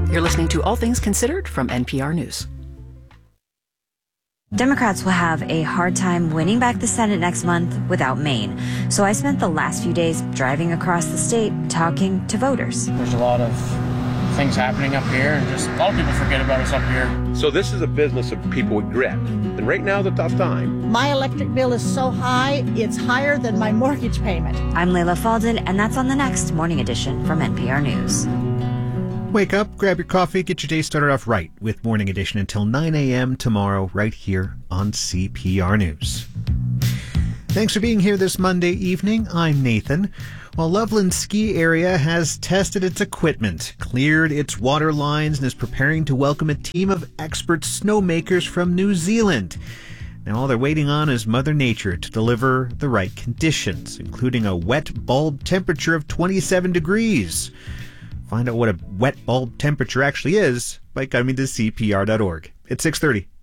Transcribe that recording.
You're listening to All Things Considered from NPR News. Democrats will have a hard time winning back the Senate next month without Maine. So I spent the last few days driving across the state talking to voters. There's a lot of things happening up here, and just a lot of people forget about us up here. So this is a business of people with grit. And right now is a tough time. My electric bill is so high, it's higher than my mortgage payment. I'm Layla Falden, and that's on the next Morning Edition from NPR News. Wake up, grab your coffee, get your day started off right with Morning Edition until 9 a.m. tomorrow right here on CPR News. Thanks for being here this Monday evening. I'm Nathan. While Loveland Ski Area has tested its equipment, cleared its water lines, and is preparing to welcome a team of expert snowmakers from New Zealand. Now all they're waiting on is Mother Nature to deliver the right conditions, including a wet bulb temperature of 27 degrees. Find out what a wet bulb temperature actually is by coming to CPR.org. It's 6:30.